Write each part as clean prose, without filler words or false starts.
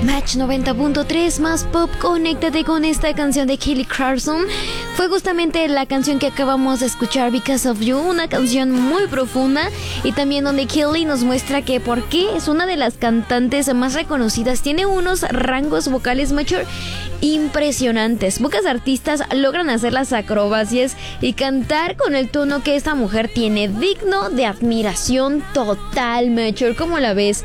Match 90.3 más pop, conéctate con esta canción de Kelly Clarkson. Fue justamente la canción que acabamos de escuchar, Because of You, una canción muy profunda y también donde Kelly nos muestra que por qué es una de las cantantes más reconocidas. Tiene unos rangos vocales mature impresionantes. Pocas artistas logran hacer las acrobacias y cantar con el tono que esta mujer tiene, digno de admiración total, mature. ¿Cómo la ves?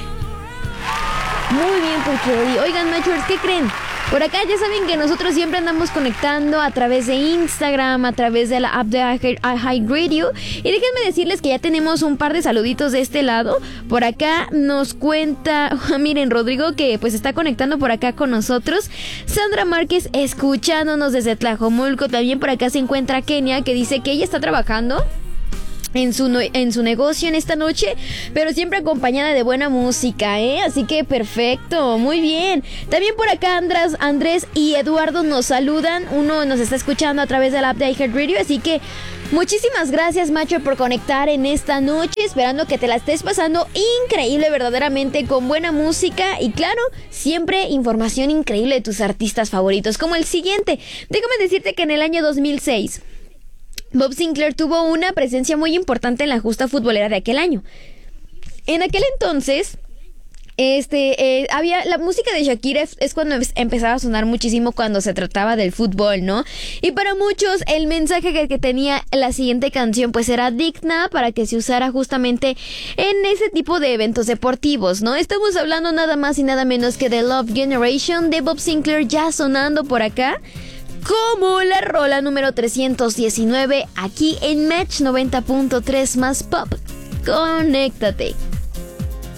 Muy bien por Kelly. Oigan, Matchers, ¿qué creen? Por acá ya saben que nosotros siempre andamos conectando a través de Instagram, a través de la app de iHeartRadio. Y déjenme decirles que ya tenemos un par de saluditos de este lado. Por acá nos cuenta, miren, Rodrigo, que pues está conectando por acá con nosotros. Sandra Márquez escuchándonos desde Tlajomulco. También por acá se encuentra Kenia, que dice que ella está trabajando en su negocio en esta noche, pero siempre acompañada de buena música, ¿eh? Así que perfecto, muy bien. También por acá Andrés y Eduardo nos saludan. Uno nos está escuchando a través de la app de iHeartRadio, así que muchísimas gracias, Macho, por conectar en esta noche, esperando que te la estés pasando increíble, verdaderamente, con buena música y claro, siempre información increíble de tus artistas favoritos, como el siguiente. Déjame decirte que en el año 2006 Bob Sinclair tuvo una presencia muy importante en la justa futbolera de aquel año. En aquel entonces, había la música de Shakira es cuando empezaba a sonar muchísimo cuando se trataba del fútbol, ¿no? Y para muchos el mensaje que tenía la siguiente canción pues era digna para que se usara justamente en ese tipo de eventos deportivos, ¿no? Estamos hablando nada más y nada menos que de Love Generation de Bob Sinclair, ya sonando por acá como la rola número 319 aquí en Match 90.3 más pop. Conéctate.